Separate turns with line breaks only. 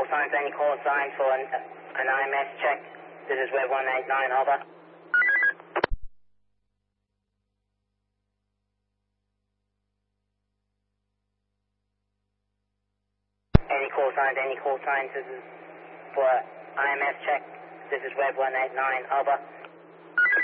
call signs, any call signs for an IMS check? This is Web 189, over. Any call signs, this is for IMS check. This is Web 189, over.